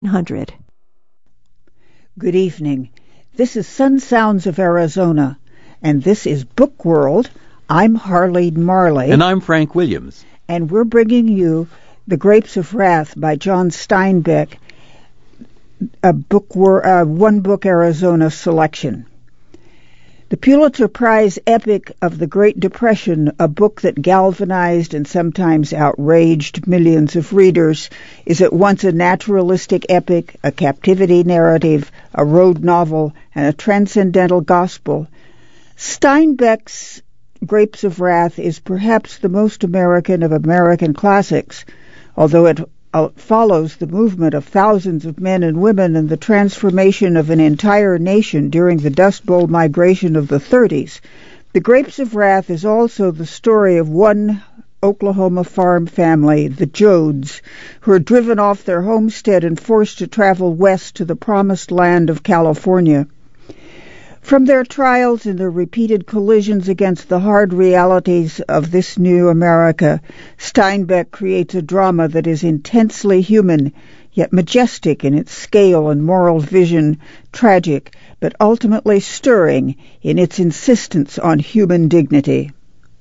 1800. Good evening. This is Sun Sounds of Arizona, and this is Book World. I'm Harleen Marley. And I'm Frank Williams. And we're bringing you The Grapes of Wrath by John Steinbeck, a One Book Arizona selection. The Pulitzer Prize epic of the Great Depression, a book that galvanized and sometimes outraged millions of readers, is at once a naturalistic epic, a captivity narrative, a road novel, and a transcendental gospel. Steinbeck's Grapes of Wrath is perhaps the most American of American classics, although it follows the movement of thousands of men and women and the transformation of an entire nation during the Dust Bowl migration of the 30s. The Grapes of Wrath is also the story of one Oklahoma farm family, the Joads, who are driven off their homestead and forced to travel west to the promised land of California. From their trials and their repeated collisions against the hard realities of this new America, Steinbeck creates a drama that is intensely human, yet majestic in its scale and moral vision, tragic, but ultimately stirring in its insistence on human dignity.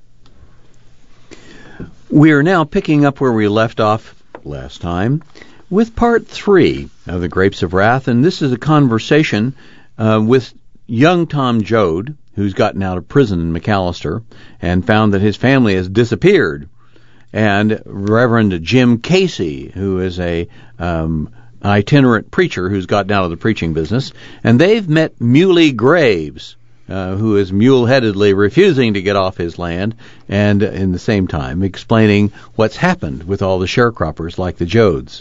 We are now picking up where we left off last time with part 3 of The Grapes of Wrath, and this is a conversation with young Tom Joad, who's gotten out of prison in McAlester and found that his family has disappeared, and Reverend Jim Casey, who is a itinerant preacher who's gotten out of the preaching business, and they've met Muley Graves, who is mule-headedly refusing to get off his land, and in the same time explaining what's happened with all the sharecroppers like the Joads.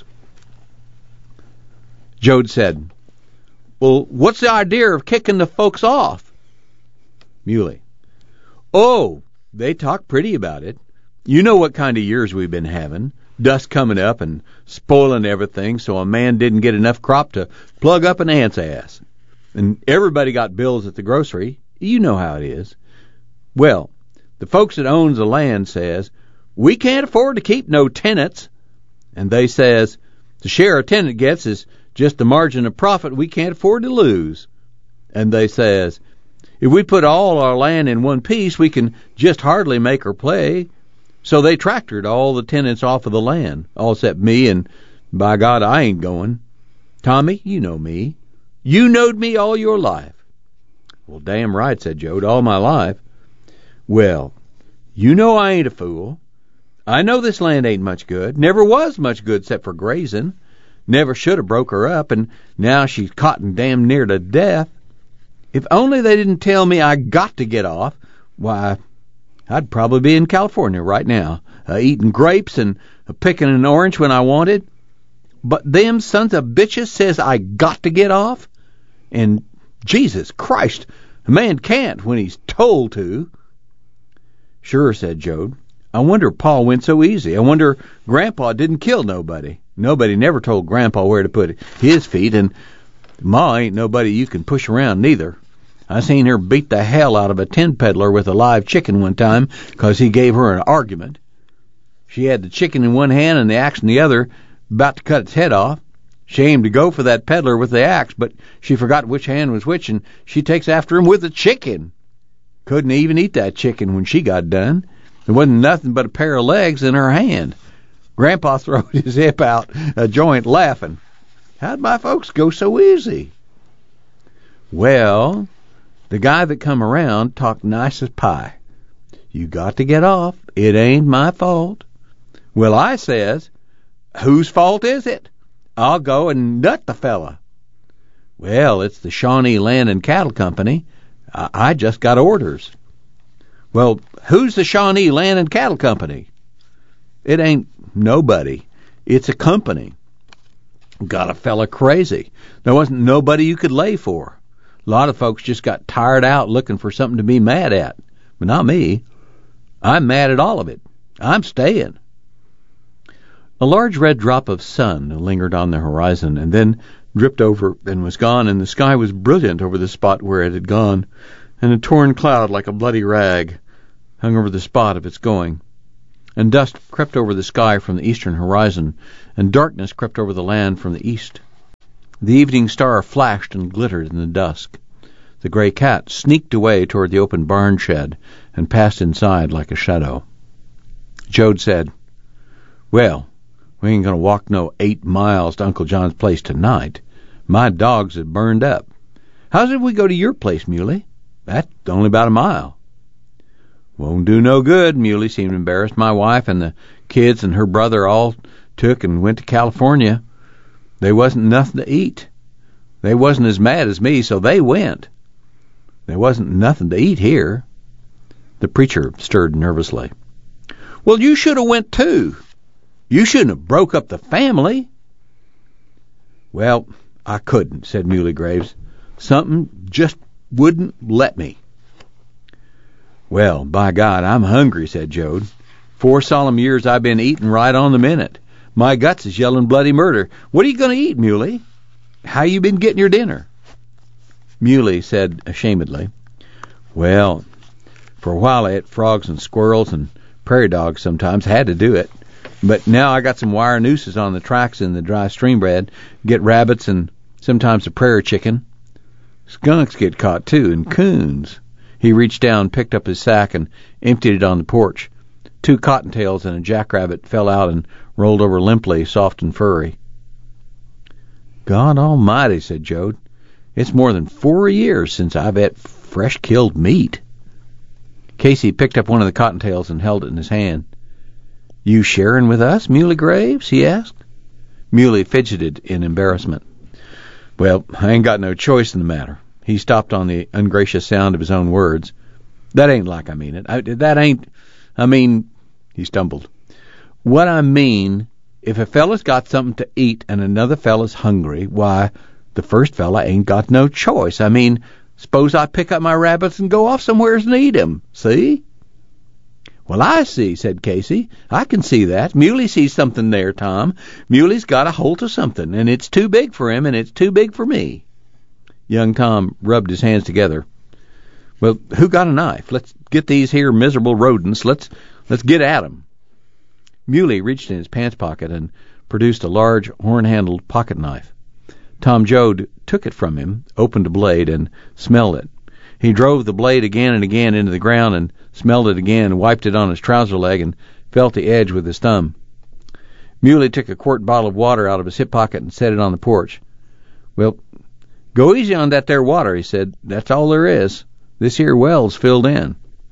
Joad said, "Well, what's the idea of kicking the folks off?" Muley: "Oh, they talk pretty about it. You know what kind of years we've been having. Dust coming up and spoiling everything so a man didn't get enough crop to plug up an ant's ass. And everybody got bills at the grocery. You know how it is. Well, the folks that owns the land says, we can't afford to keep no tenants. And they says, the share a tenant gets is just the margin of profit we can't afford to lose. And they says, if we put all our land in one piece, we can just hardly make her play. So they tractored all the tenants off of the land, all except me, and by God, I ain't going. Tommy, you know me. You knowed me all your life." "Well, damn right," said Joad, "all my life." "Well, you know I ain't a fool. I know this land ain't much good. Never was much good except for grazing. Never should have broke her up, and now she's cotton damn near to death. If only they didn't tell me I got to get off, why, I'd probably be in California right now, eating grapes and picking an orange when I wanted. But them sons of bitches says I got to get off, and Jesus Christ, a man can't when he's told to." "Sure," said Joad. "I wonder Pa went so easy. I wonder Grandpa didn't kill nobody. Nobody never told Grandpa where to put his feet, and Ma ain't nobody you can push around neither. I seen her beat the hell out of a tin peddler with a live chicken one time 'cause he gave her an argument. She had the chicken in one hand and the axe in the other, about to cut its head off. She aimed to go for that peddler with the axe, but she forgot which hand was which, and she takes after him with the chicken. Couldn't even eat that chicken when she got done. There wasn't nothing but a pair of legs in her hand. Grandpa throwed his hip out a joint laughing. How'd my folks go so easy?" "Well, the guy that come around talked nice as pie. You got to get off. It ain't my fault. Well, I says, whose fault is it? I'll go and nut the fella. Well, it's the Shawnee Land and Cattle Company. I just got orders. Well, who's the Shawnee Land and Cattle Company? It ain't nobody. It's a company. Got a fella crazy. There wasn't nobody you could lay for. A lot of folks just got tired out looking for something to be mad at. But not me. I'm mad at all of it. I'm staying." A large red drop of sun lingered on the horizon and then dripped over and was gone, and the sky was brilliant over the spot where it had gone, and a torn cloud like a bloody rag hung over the spot of its going. And dust crept over the sky from the eastern horizon, and darkness crept over the land from the east. The evening star flashed and glittered in the dusk. The gray cat sneaked away toward the open barn shed and passed inside like a shadow. Jode said, "Well, we ain't going to walk no 8 miles to Uncle John's place tonight. My dogs have burned up. How's it if we go to your place, Muley? That's only about a mile." "Won't do no good." Muley seemed embarrassed. "My wife and the kids and her brother all took and went to California. They wasn't nothing to eat. They wasn't as mad as me, so they went. There wasn't nothing to eat here." The preacher stirred nervously. "Well, you should have went too. You shouldn't have broke up the family." "Well, I couldn't," said Muley Graves. "Something just wouldn't let me." "Well, by God, I'm hungry," said Jode. 4 solemn years I've been eating right on the minute. My guts is yelling bloody murder. What are you going to eat, Muley? How you been getting your dinner?" Muley said ashamedly, "Well, for a while I ate frogs and squirrels and prairie dogs sometimes. Had to do it. But now I got some wire nooses on the tracks in the dry stream bed. Get rabbits and sometimes a prairie chicken. Skunks get caught, too, and coons." He reached down, picked up his sack, and emptied it on the porch. 2 cottontails and a jackrabbit fell out and rolled over limply, soft and furry. "God almighty," said Jode. "It's more than 4 years since I've ate fresh killed meat." Casey picked up one of the cottontails and held it in his hand. "You sharing with us, Muley Graves?" he asked. Muley fidgeted in embarrassment. "Well, I ain't got no choice in the matter." He stopped on the ungracious sound of his own words. "That ain't like I mean it. He stumbled. "What I mean, if a fella's got something to eat and another fella's hungry, why, the first fella ain't got no choice. Suppose I pick up my rabbits and go off somewheres and eat 'em. See?" "Well, I see," said Casey. "I can see that. Muley sees something there, Tom. Muley's got a holt of something, and it's too big for him, and it's too big for me." Young Tom rubbed his hands together. "Well, who got a knife? Let's get these here miserable rodents. Let's get at 'em." Muley reached in his pants pocket and produced a large horn-handled pocket knife. Tom Jode took it from him, opened a blade, and smelled it. He drove the blade again and again into the ground and smelled it again, wiped it on his trouser leg, and felt the edge with his thumb. Muley took a quart bottle of water out of his hip pocket and set it on the porch. "Well, go easy on that there water," he said. "That's all there is. This here well's filled in."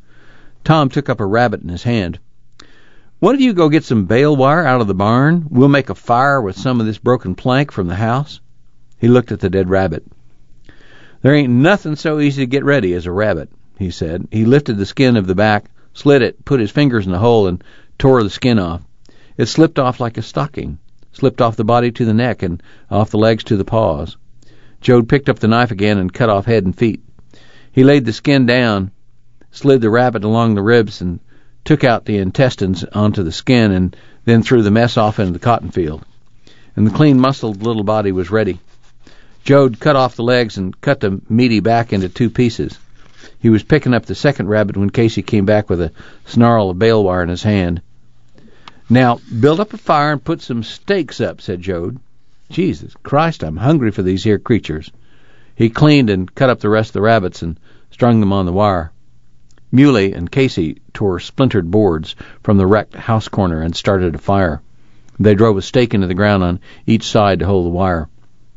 Tom took up a rabbit in his hand. "One of you go get some bale wire out of the barn. We'll make a fire with some of this broken plank from the house." He looked at the dead rabbit. "There ain't nothing so easy to get ready as a rabbit," he said. He lifted the skin of the back, slit it, put his fingers in the hole, and tore the skin off. It slipped off like a stocking, slipped off the body to the neck and off the legs to the paws. Jode picked up the knife again and cut off head and feet. He laid the skin down, slid the rabbit along the ribs, and took out the intestines onto the skin, and then threw the mess off into the cotton field. And the clean, muscled little body was ready. Jode cut off the legs and cut the meaty back into 2 pieces. He was picking up the second rabbit when Casey came back with a snarl of bale wire in his hand. "Now, build up a fire and put some stakes up," said Jode. "Jesus Christ, I'm hungry for these here creatures." He cleaned and cut up the rest of the rabbits and strung them on the wire. Muley and Casey tore splintered boards from the wrecked house corner and started a fire. They drove a stake into the ground on each side to hold the wire.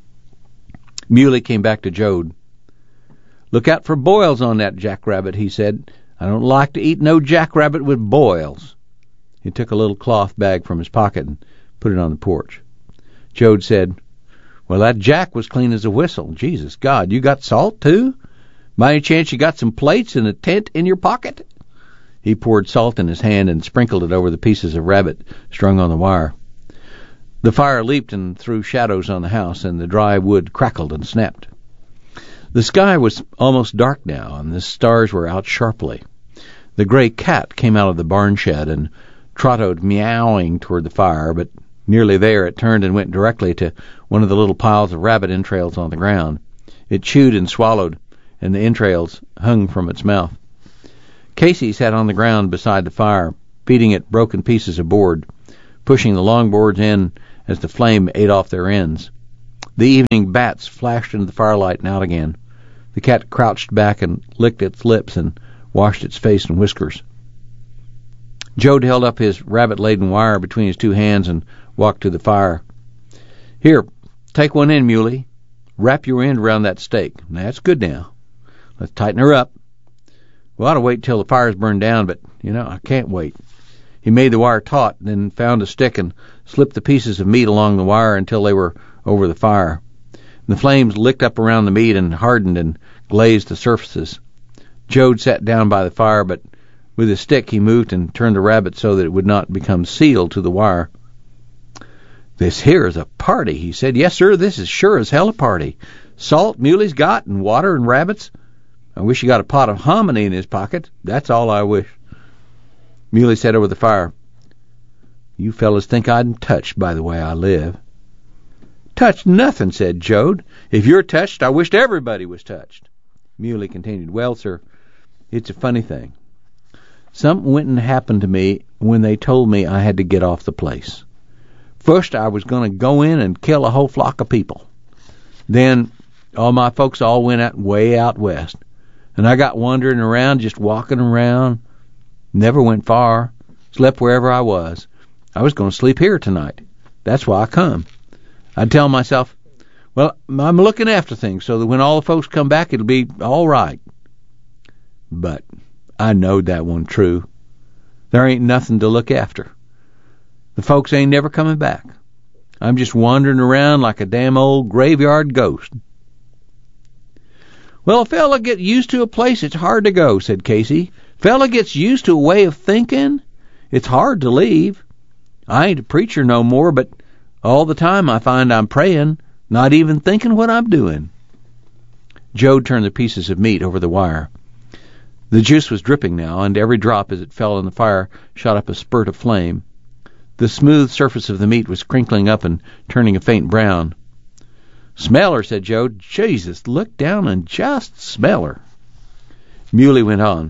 Muley came back to Jode. "Look out for boils on that jackrabbit," he said. "I don't like to eat no jackrabbit with boils." He took a little cloth bag from his pocket and put it on the porch. Jode said, "Well, that jack was clean as a whistle. Jesus God, you got salt, too? By any chance you got some plates and a tent in your pocket?" He poured salt in his hand and sprinkled it over the pieces of rabbit strung on the wire. The fire leaped and threw shadows on the house, and the dry wood crackled and snapped. The sky was almost dark now, and the stars were out sharply. The gray cat came out of the barn shed and trotted meowing toward the fire, but nearly there it turned and went directly to one of the little piles of rabbit entrails on the ground. It chewed and swallowed, and the entrails hung from its mouth. Casey sat on the ground beside the fire, feeding it broken pieces of board, pushing the long boards in as the flame ate off their ends. The evening bats flashed into the firelight and out again. The cat crouched back and licked its lips and washed its face and whiskers. Jode held up his rabbit-laden wire between his two hands and walked to the fire. "Here, take one in, Muley. Wrap your end around that stake. That's good now. Let's tighten her up. We ought to wait till the fire's burned down, but, I can't wait." He made the wire taut, then found a stick and slipped the pieces of meat along the wire until they were over the fire. The flames licked up around the meat and hardened and glazed the surfaces. Jode sat down by the fire, but with his stick he moved and turned the rabbit so that it would not become sealed to the wire. "This here is a party," he said. "Yes, sir, this is sure as hell a party. Salt Muley's got, and water and rabbits. I wish he got a pot of hominy in his pocket. That's all I wish." Muley sat over the fire. "You fellas think I'm touched by the way I live." "Touched nothing," said Jode. "If you're touched, I wished everybody was touched." Muley continued, "Well, sir, it's a funny thing. Something went and happened to me when they told me I had to get off the place. First, I was going to go in and kill a whole flock of people. Then, all my folks all went out way out west, and I got wandering around, just walking around. Never went far. Slept wherever I was. I was going to sleep here tonight. That's why I come. I'd tell myself, well, I'm looking after things so that when all the folks come back, it'll be all right. But I knowed that wasn't true. There ain't nothing to look after. The folks ain't never coming back. I'm just wandering around like a damn old graveyard ghost." "Well, a fella gets used to a place, it's hard to go," said Casey. "Fella gets used to a way of thinking, it's hard to leave. I ain't a preacher no more, but all the time I find I'm praying, not even thinking what I'm doing." Jode turned the pieces of meat over the wire. The juice was dripping now, and every drop as it fell in the fire shot up a spurt of flame. The smooth surface of the meat was crinkling up and turning a faint brown. "Smell her," said Jode. "Jesus, look down and just smell her." Muley went on.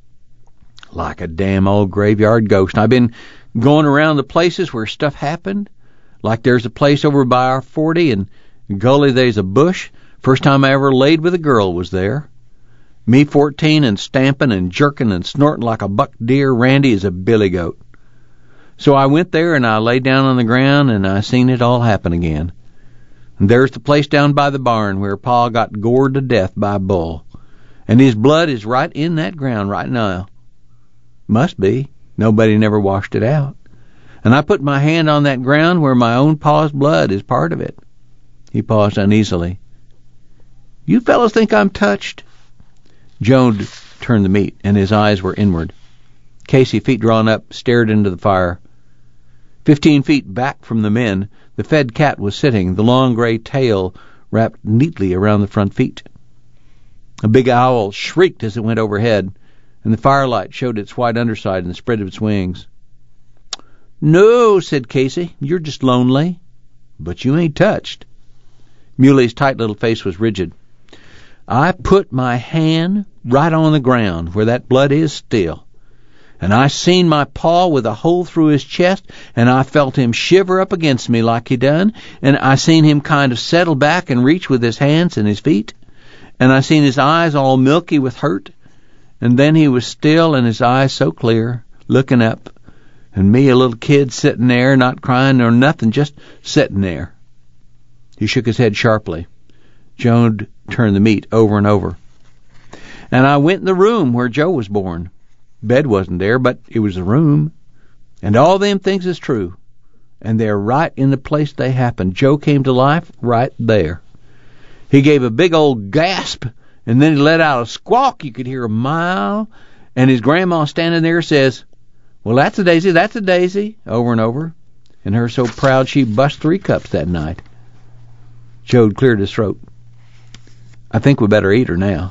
"Like a damn old graveyard ghost. I've been going around the places where stuff happened. Like there's a place over by our 40 and Gully there's a bush. First time I ever laid with a girl was there. Me 14 and stamping and jerking and snorting like a buck deer. Randy is a billy goat. So I went there and I lay down on the ground and I seen it all happen again. And there's the place down by the barn where Pa got gored to death by a bull. And his blood is right in that ground right now. Must be. Nobody never washed it out. And I put my hand on that ground where my own Pa's blood is part of it." He paused uneasily. "You fellows think I'm touched?" Jode turned the meat, and his eyes were inward. Casey, feet drawn up, stared into the fire. 15 feet back from the men, the fed cat was sitting, the long gray tail wrapped neatly around the front feet. A big owl shrieked as it went overhead, and the firelight showed its white underside and the spread of its wings. "No," said Casey, "you're just lonely. But you ain't touched." Muley's tight little face was rigid. "I put my hand right on the ground where that blood is still, and I seen my paw with a hole through his chest, and I felt him shiver up against me like he done, and I seen him kind of settle back and reach with his hands and his feet, and I seen his eyes all milky with hurt, and then he was still and his eyes so clear, looking up, and me a little kid sitting there, not crying nor nothing, just sitting there." He shook his head sharply. Jode turned the meat over and over. "And I went in the room where Joe was born. Bed wasn't there, but it was a room. And all them things is true. And they're right in the place they happened. Joe came to life right there. He gave a big old gasp, and then he let out a squawk you could hear a mile, and his grandma standing there says, 'Well, that's a daisy,' over and over, and her so proud she bust 3 cups that night." Jode cleared his throat. "I think we better eat her now."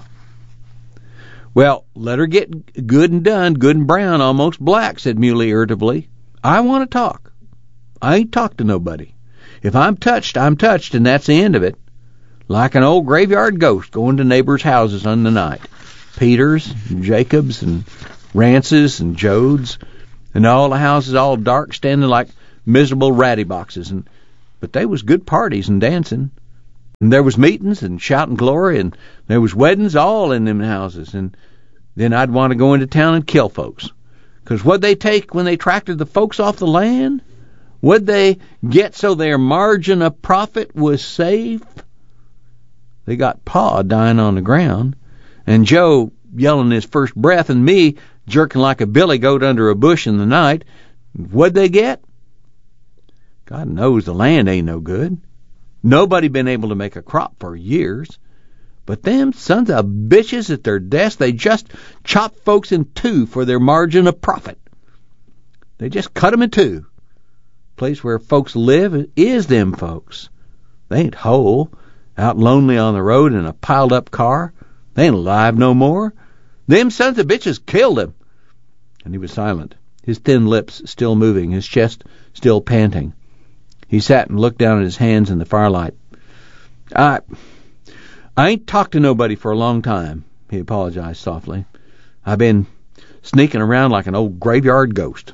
"Well, let her get good and done, good and brown, almost black," said Muley irritably. "I want to talk. I ain't talked to nobody. If I'm touched, I'm touched, and that's the end of it. Like an old graveyard ghost going to neighbors' houses in the night. Peters, and Jacobs, and Rance's, and Jode's, and all the houses all dark, standing like miserable ratty boxes. But they was good parties and dancing. And there was meetings and shouting glory, and there was weddings all in them houses. And then I'd want to go into town and kill folks. Because what'd they take when they tracted the folks off the land? What'd they get so their margin of profit was safe? They got Pa dying on the ground, and Joe yelling his first breath, and me jerking like a billy goat under a bush in the night. What'd they get? God knows the land ain't no good. Nobody been able to make a crop for years. But them sons of bitches at their desk, they just chop folks in two for their margin of profit. They just cut 'em in two. Place where folks live is them folks. They ain't whole, out lonely on the road in a piled-up car. They ain't alive no more. Them sons of bitches killed him. And he was silent, his thin lips still moving, his chest still panting. He sat and looked down at his hands in the firelight. I ain't talked to nobody for a long time, he apologized softly. I've been sneaking around like an old graveyard ghost.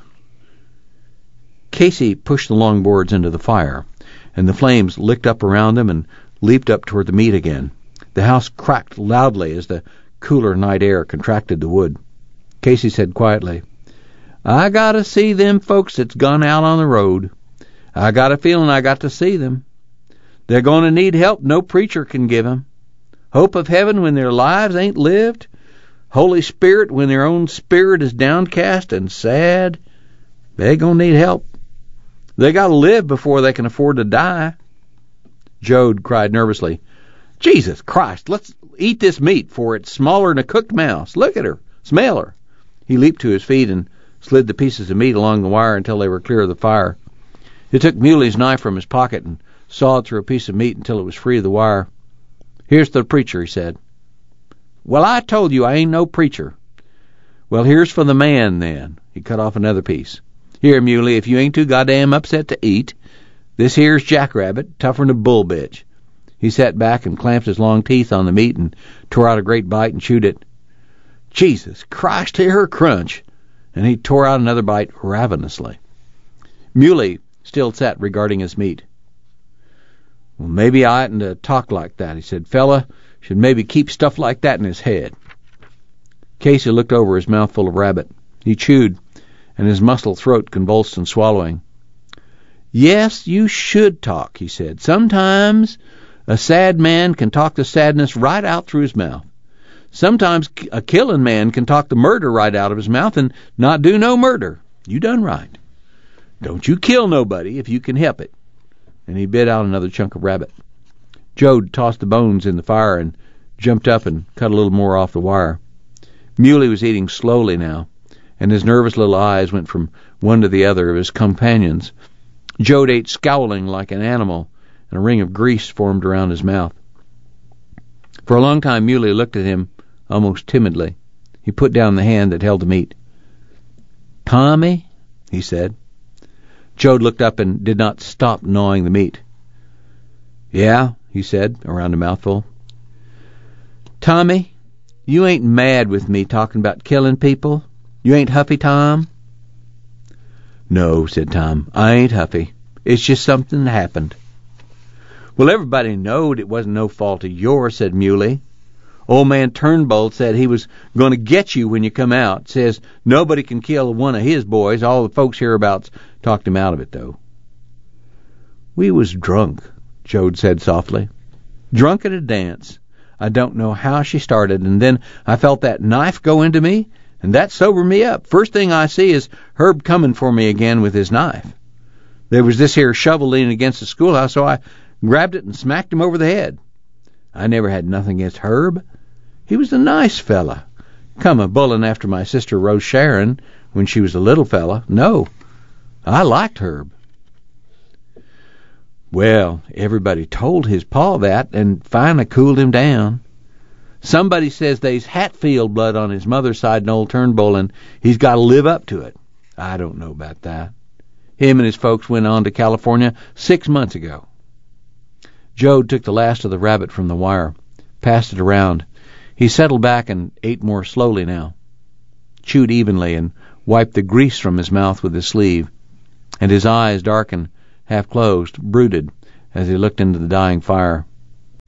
Casey pushed the longboards into the fire, and the flames licked up around them and leaped up toward the meat again. The house cracked loudly as the cooler night air contracted the wood. Casey said quietly, I gotta see them folks that's gone out on the road. I got a feeling I got to see them. They're going to need help no preacher can give 'em. Hope of heaven when their lives ain't lived. Holy Spirit when their own spirit is downcast and sad. They going to need help. They got to live before they can afford to die. Jode cried nervously, Jesus Christ, let's eat this meat, for it's smaller than a cooked mouse. Look at her. Smell her. He leaped to his feet and slid the pieces of meat along the wire until they were clear of the fire. He took Muley's knife from his pocket and sawed through a piece of meat until it was free of the wire. Here's the preacher, he said. Well, I told you I ain't no preacher. Well, here's for the man, then. He cut off another piece. Here, Muley, if you ain't too goddamn upset to eat. This here's Jackrabbit, tougher'n a bull bitch. He sat back and clamped his long teeth on the meat and tore out a great bite and chewed it. Jesus Christ, hear her crunch. And he tore out another bite ravenously. Muley still sat regarding his meat. Well, maybe I oughtn't to talk like that, he said. Fella should maybe keep stuff like that in his head. Casey looked over his mouthful of rabbit. He chewed, and his muscled throat convulsed in swallowing. Yes, you should talk, he said. Sometimes a sad man can talk the sadness right out through his mouth. Sometimes a killing man can talk the murder right out of his mouth and not do no murder. You done right. Don't you kill nobody if you can help it. And he bit out another chunk of rabbit. Jode tossed the bones in the fire and jumped up and cut a little more off the wire. Muley was eating slowly now, and his nervous little eyes went from one to the other of his companions. Jode ate scowling like an animal, and a ring of grease formed around his mouth. For a long time Muley looked at him almost timidly. He put down the hand that held the meat. Tommy, he said. Jode looked up and did not stop gnawing the meat. Yeah, he said, around a mouthful. Tommy, you ain't mad with me talking about killing people? You ain't huffy, Tom? No, said Tom, I ain't huffy. It's just something that happened. Well, everybody knowed it wasn't no fault of yours, said Muley. Old man Turnbull said he was going to get you when you come out. Says nobody can kill one of his boys. All the folks hereabouts talked him out of it, though. We was drunk, Jode said softly. Drunk at a dance. I don't know how she started, and then I felt that knife go into me, and that sobered me up. First thing I see is Herb coming for me again with his knife. There was this here shovel leaning against the schoolhouse, so I grabbed it and smacked him over the head. I never had nothing against Herb. He was a nice fella. Come a bullin' after my sister Rose Sharon when she was a little fella. No, I liked Herb. Well, everybody told his pa that and finally cooled him down. Somebody says they's Hatfield blood on his mother's side in old Turnbull, and he's got to live up to it. I don't know about that. Him and his folks went on to California 6 months ago. Jode took the last of the rabbit from the wire, passed it around. He settled back and ate more slowly now, chewed evenly and wiped the grease from his mouth with his sleeve, and his eyes, dark and half closed, brooded as he looked into the dying fire.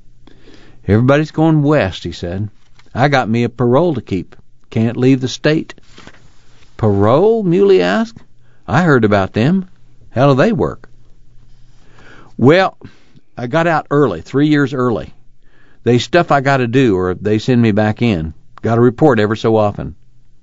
Everybody's going west, he said. I got me a parole to keep. Can't leave the state. Parole? Muley asked. I heard about them. How do they work? Well, I got out early, 3 years early. There's stuff I got to do, or they send me back in. Got to report ever so often.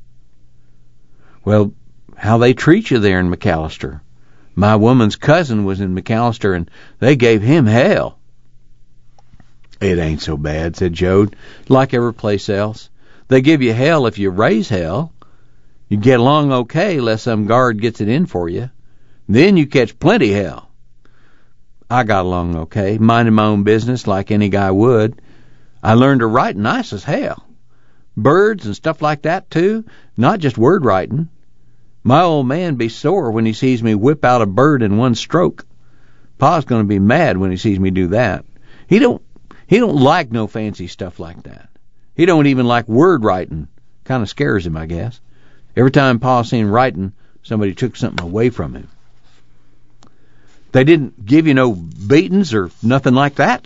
Well, how they treat you there in McAllister? My woman's cousin was in McAllister, and they gave him hell. It ain't so bad, said Jode. Like every place else. They give you hell if you raise hell. You get along okay unless some guard gets it in for you. Then you catch plenty hell. I got along okay, minding my own business like any guy would. I learned to write nice as hell. Birds and stuff like that, too, not just word writing. My old man be sore when he sees me whip out a bird in one stroke. Pa's going to be mad when he sees me do that. He don't like no fancy stuff like that. He don't even like word writing. Kind of scares him, I guess. Every time Pa seen writing, somebody took something away from him. They didn't give you no beatings or nothing like that?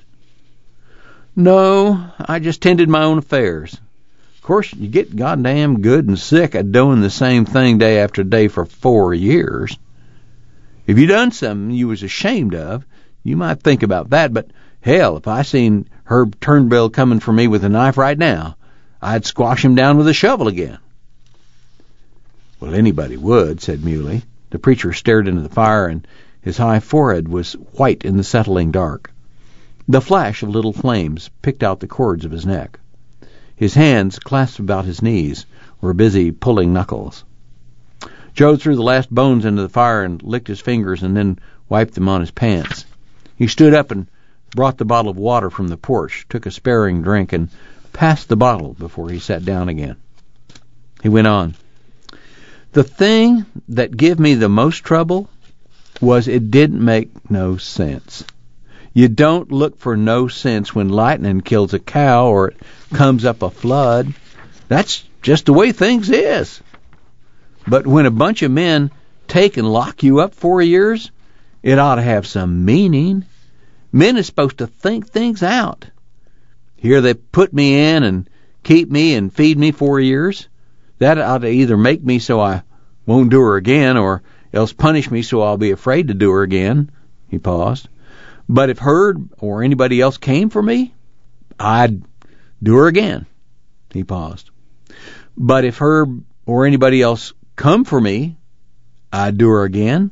No, I just tended my own affairs. Of course, you get goddamn good and sick at doing the same thing day after day for 4 years. If you done something you was ashamed of, you might think about that, but hell, if I seen Herb Turnbull coming for me with a knife right now, I'd squash him down with a shovel again. Well, anybody would, said Muley. The preacher stared into the fire, and his high forehead was white in the settling dark. The flash of little flames picked out the cords of his neck. His hands, clasped about his knees, were busy pulling knuckles. Joe threw the last bones into the fire and licked his fingers and then wiped them on his pants. He stood up and brought the bottle of water from the porch, took a sparing drink, and passed the bottle before he sat down again. He went on. The thing that give me the most trouble was it didn't make no sense. You don't look for no sense when lightning kills a cow or it comes up a flood. That's just the way things is. But when a bunch of men take and lock you up 4 years, it ought to have some meaning. Men is supposed to think things out. Here they put me in and keep me and feed me 4 years. That ought to either make me so I won't do her again, or else punish me so I'll be afraid to do her again. He paused. But if Herb or anybody else came for me, I'd do her again. He paused. But if Herb or anybody else come for me, I'd do her again.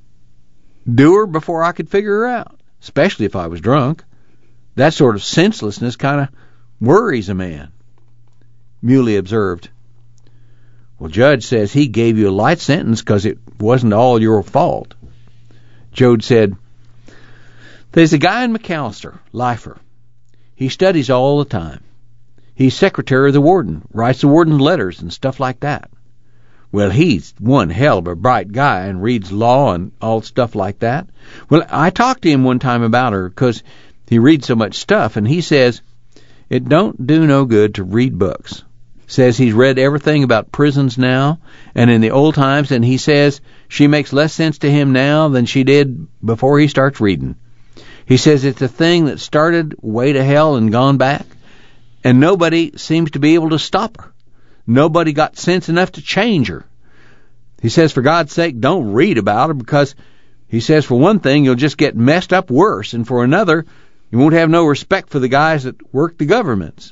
Do her before I could figure her out, especially if I was drunk. That sort of senselessness kind of worries a man. Muley observed. Well, Judge says he gave you a light sentence because it wasn't all your fault. Jode said, there's a guy in McAllister, Lifer. He studies all the time. He's secretary of the warden, writes the warden's letters and stuff like that. Well, he's one hell of a bright guy and reads law and all stuff like that. Well, I talked to him one time about her because he reads so much stuff, and he says, it don't do no good to read books. Says he's read everything about prisons now and in the old times, and he says she makes less sense to him now than she did before he starts reading. He says it's a thing that started way to hell and gone back, and nobody seems to be able to stop her. Nobody got sense enough to change her. He says, for God's sake, don't read about her, because he says, for one thing, you'll just get messed up worse, and for another, you won't have no respect for the guys that work the governments.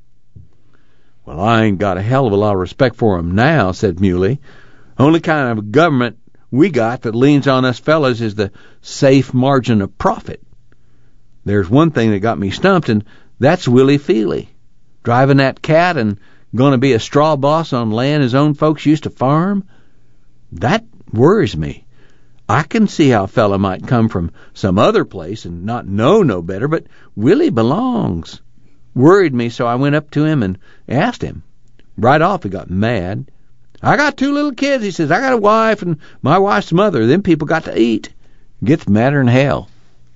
Well, I ain't got a hell of a lot of respect for 'em now, said Muley. Only kind of government we got that leans on us fellas is the safe margin of profit. There's one thing that got me stumped, and that's Willie Feely. Driving that cat and going to be a straw boss on land his own folks used to farm? That worries me. I can see how a fella might come from some other place and not know no better, but Willie belongs. Worried me, so I went up to him and asked him. Right off he got mad. I got 2 little kids, he says. I got a wife and my wife's mother. Them people got to eat. Gets madder than hell.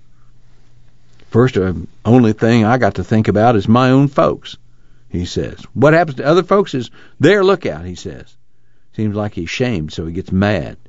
First, only thing I got to think about is my own folks, he says. What happens to other folks is their lookout, he says. Seems like he's shamed, so he gets mad.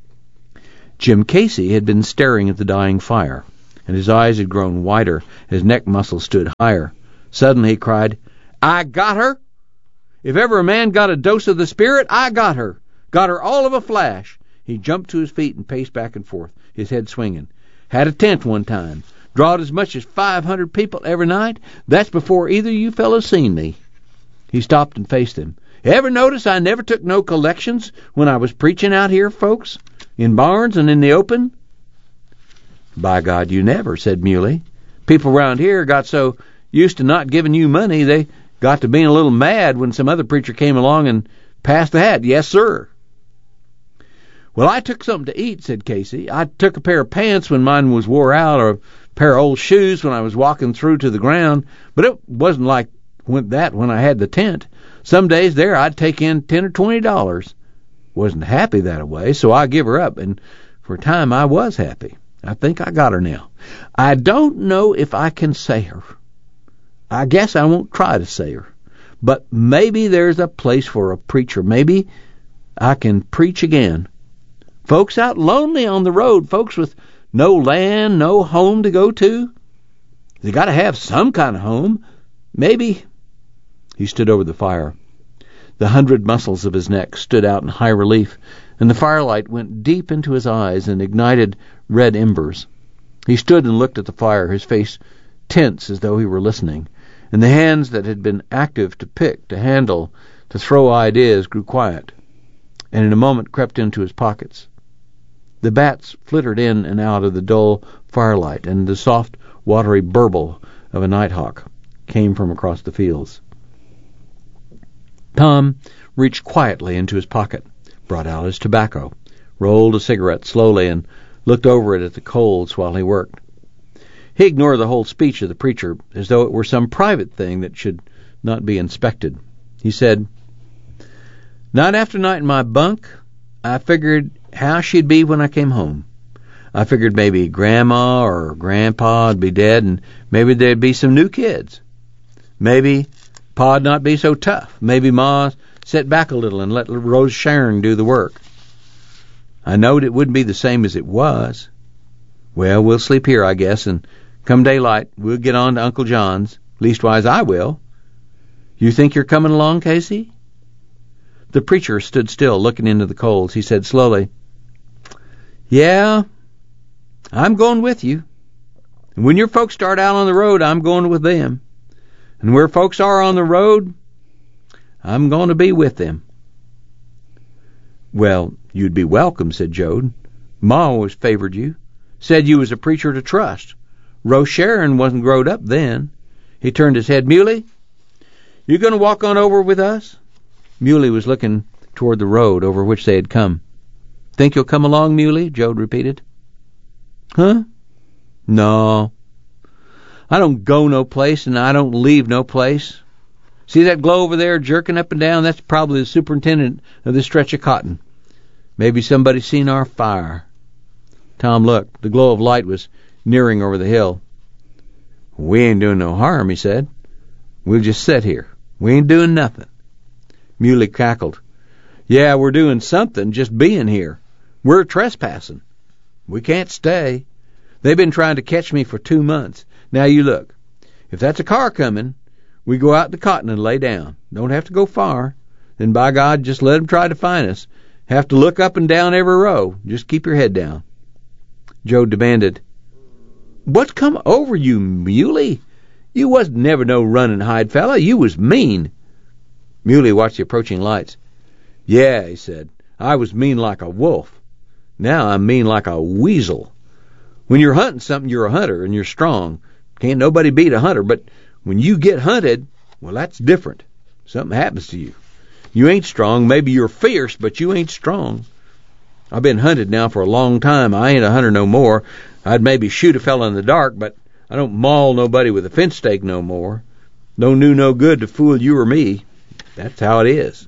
Jim Casey had been staring at the dying fire, and his eyes had grown wider, his neck muscles stood higher. Suddenly he cried, "I got her! If ever a man got a dose of the Spirit, I got her! Got her all of a flash!" He jumped to his feet and paced back and forth, his head swinging. "Had a tent one time. Drawed as much as 500 people every night. That's before either you fellows seen me." He stopped and faced them. "Ever notice I never took no collections when I was preaching out here, folks? In barns and in the open?" "By God, you never," said Muley. "People round here got so used to not giving you money, they got to being a little mad when some other preacher came along and passed the hat. Yes, sir." "Well, I took something to eat," said Casey. "I took a pair of pants when mine was wore out, or a pair of old shoes when I was walking through to the ground, but it wasn't like that when I had the tent. Some days there I'd take in $10 or $20. Wasn't happy that way, so I give her up, and for a time I was happy. I think I got her now. I don't know if I can say her. I guess I won't try to say her. But maybe there's a place for a preacher. Maybe I can preach again. Folks out lonely on the road, folks with no land, no home to go to. They got to have some kind of home. Maybe." He stood over the fire. The 100 muscles of his neck stood out in high relief, and the firelight went deep into his eyes and ignited red embers. He stood and looked at the fire, his face tense as though he were listening, and the hands that had been active to pick, to handle, to throw ideas grew quiet, and in a moment crept into his pockets. The bats flittered in and out of the dull firelight, and the soft, watery burble of a nighthawk came from across the fields. Tom reached quietly into his pocket, brought out his tobacco, rolled a cigarette slowly, and looked over it at the coals while he worked. He ignored the whole speech of the preacher, as though it were some private thing that should not be inspected. He said, "Night after night in my bunk, I figured how she'd be when I came home. I figured maybe Grandma or Grandpa'd be dead, and maybe there'd be some new kids. Maybe Pa'd not be so tough. Maybe Ma sit back a little and let Rose Sharon do the work. I knowed it wouldn't be the same as it was. Well, we'll sleep here, I guess, and come daylight, we'll get on to Uncle John's. Leastwise, I will. You think you're coming along, Casey?" The preacher stood still, looking into the coals. He said slowly, "Yeah, I'm going with you. And when your folks start out on the road, I'm going with them. And where folks are on the road, I'm going to be with them." "Well, you'd be welcome," said Jode. "Ma always favored you. Said you was a preacher to trust. Rose Sharon wasn't growed up then." He turned his head. "Muley, you going to walk on over with us?" Muley was looking toward the road over which they had come. "Think you'll come along, Muley?" Jode repeated. "Huh? No. I don't go no place, and I don't leave no place. See that glow over there jerking up and down? That's probably the superintendent of this stretch of cotton. Maybe somebody's seen our fire." Tom looked. The glow of light was nearing over the hill. "We ain't doing no harm," he said. "We'll just sit here. We ain't doing nothing." Muley cackled. "Yeah, we're doing something, just being here. We're trespassing. We can't stay. They've been trying to catch me for 2 months. Now you look. If that's a car coming, we go out in the cotton and lay down. Don't have to go far. Then, by God, just let 'em try to find us. Have to look up and down every row. Just keep your head down." Joe demanded, "What's come over you, Muley? You wasn't never no run and hide fella. You was mean." Muley watched the approaching lights. "Yeah," he said, "I was mean like a wolf. Now I'm mean like a weasel. When you're hunting something, you're a hunter, and you're strong. Can't nobody beat a hunter, but when you get hunted, well, that's different. Something happens to you. You ain't strong. Maybe you're fierce, but you ain't strong. I've been hunted now for a long time. I ain't a hunter no more. I'd maybe shoot a fella in the dark, but I don't maul nobody with a fence stake no more. Don't do no good to fool you or me. That's how it is."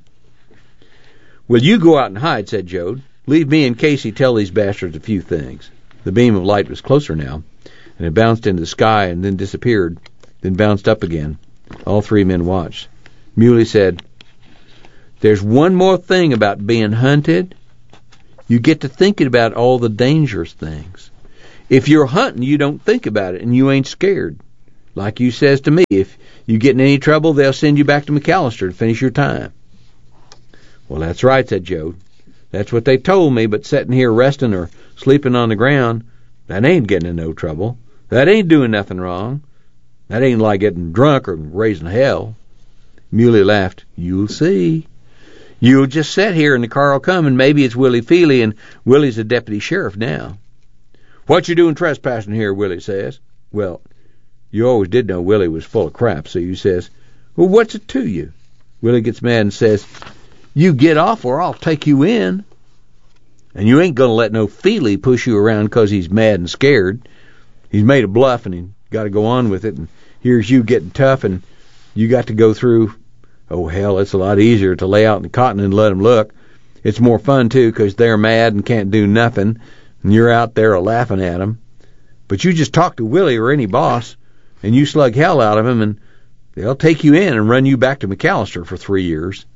"Well, you go out and hide," said Jode. "Leave me and Casey tell these bastards a few things." The beam of light was closer now, and it bounced into the sky and then disappeared, then bounced up again. All three men watched. Muley said, "There's one more thing about being hunted. You get to thinking about all the dangerous things. If you're hunting, you don't think about it, and you ain't scared. Like you says to me, if you get in any trouble, they'll send you back to McAllister to finish your time. Well, that's right, said Joe. That's what they told me, but sitting here resting or sleeping on the ground, that ain't getting in no trouble. That ain't doing nothing wrong. That ain't like getting drunk or raising hell. Muley laughed. You'll see. You'll just sit here and the car will come and maybe it's Willie Feely and Willie's a deputy sheriff now. What you doing trespassing here, Willie says. Well, you always did know Willie was full of crap, so you says, well, what's it to you? Willie gets mad and says, you get off or I'll take you in. And you ain't going to let no Feely push you around because he's mad and scared. He's made a bluff and he's got to go on with it. And here's you getting tough and you got to go through. Oh, hell, it's a lot easier to lay out in the cotton and let them look. It's more fun, too, because they're mad and can't do nothing. And you're out there laughing at them. But you just talk to Willie or any boss and you slug hell out of him and they'll take you in and run you back to McAllister for 3 years.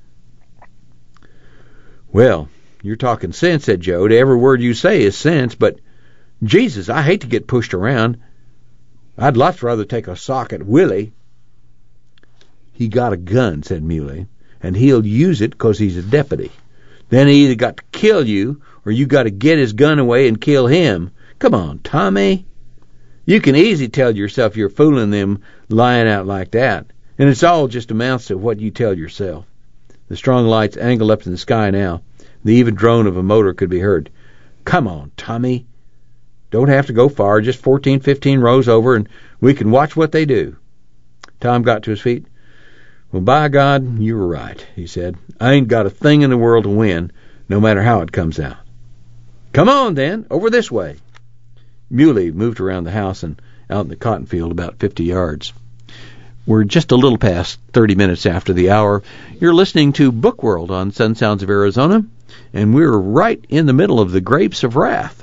Well, you're talking sense, said Joe. Every word you say is sense, but Jesus, I hate to get pushed around. I'd lots rather take a sock at Willie. He got a gun, said Muley, and he'll use it 'cause he's a deputy. Then he either got to kill you or you got to get his gun away and kill him. Come on, Tommy. You can easy tell yourself you're fooling them lying out like that, and it's all just amounts to what you tell yourself. The strong lights angled up in the sky now. The even drone of a motor could be heard. Come on, Tommy. Don't have to go far, just 14, 15 rows over, and we can watch what they do. Tom got to his feet. Well, by God, you were right, he said. I ain't got a thing in the world to win, no matter how it comes out. Come on, then, over this way. Muley moved around the house and out in the cotton field about 50 yards. We're just a little past 30 minutes after the hour. You're listening to Book World on Sun Sounds of Arizona, and we're right in the middle of the Grapes of Wrath.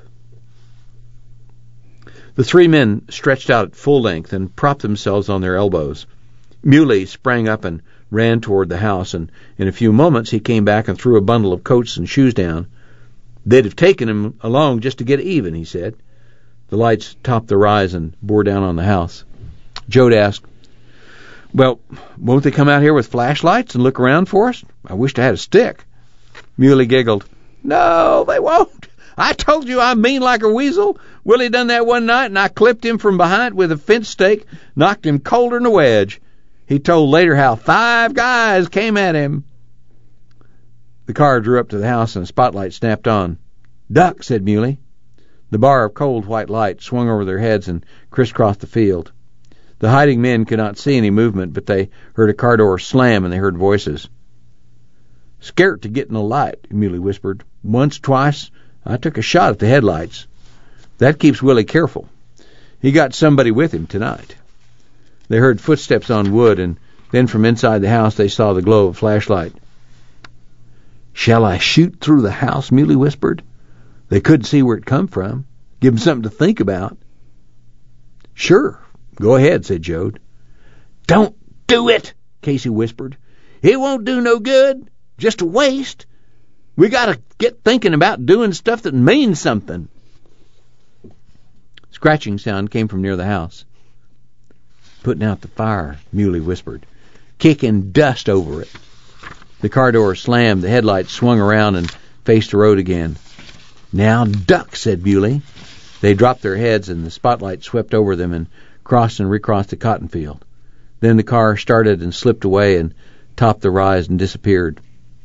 The three men stretched out at full length and propped themselves on their elbows. Muley sprang up and ran toward the house, and in a few moments he came back and threw a bundle of coats and shoes down. They'd have taken him along just to get even, he said. The lights topped the rise and bore down on the house. Jode asked, well, won't they come out here with flashlights and look around for us? I wished I had a stick. Muley giggled. No, they won't. I told you I'm mean like a weasel. Willie done that one night, and I clipped him from behind with a fence stake, knocked him colder than a wedge. He told later how 5 guys came at him. The car drew up to the house, and a spotlight snapped on. Duck, said Muley. The bar of cold white light swung over their heads and crisscrossed the field. The hiding men could not see any movement, but they heard a car door slam, and they heard voices. Scared to get in the light, Muley whispered. Once, twice, I took a shot at the headlights. That keeps Willie careful. He got somebody with him tonight. They heard footsteps on wood, and then from inside the house they saw the glow of a flashlight. Shall I shoot through the house? Muley whispered. They couldn't see where it come from. Give them something to think about. Sure, go ahead, said Jode. Don't do it, Casey whispered. It won't do no good, just a waste. We got to get thinking about doing stuff that means something. Scratching sound came from near the house. Putting out the fire, Muley whispered, kicking dust over it. The car door slammed, the headlights swung around and faced the road again. Now duck, said Muley. They dropped their heads and the spotlight swept over them and crossed and recrossed the cotton field. Then the car started and slipped away and topped the rise and disappeared.